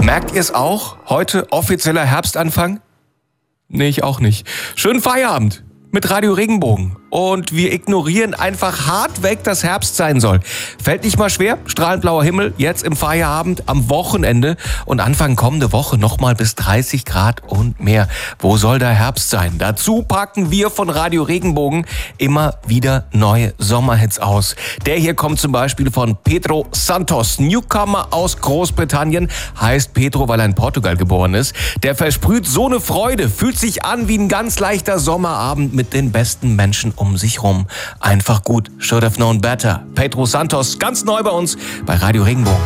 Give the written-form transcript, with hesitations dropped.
Merkt ihr es auch? Heute offizieller Herbstanfang? Nee, ich auch nicht. Schönen Feierabend mit Radio Regenbogen. Und wir ignorieren einfach hart weg, dass Herbst sein soll. Fällt nicht mal schwer, strahlend blauer Himmel, jetzt im Feierabend, am Wochenende und Anfang kommende Woche nochmal bis 30 Grad und mehr. Wo soll der Herbst sein? Dazu packen wir von Radio Regenbogen immer wieder neue Sommerhits aus. Der hier kommt zum Beispiel von Pedro Santos, Newcomer aus Großbritannien, heißt Pedro, weil er in Portugal geboren ist. Der versprüht so eine Freude, fühlt sich an wie ein ganz leichter Sommerabend mit den besten Menschen um sich rum. Einfach gut. Should have known better. Pedro Santos, ganz neu bei uns bei Radio Regenbogen.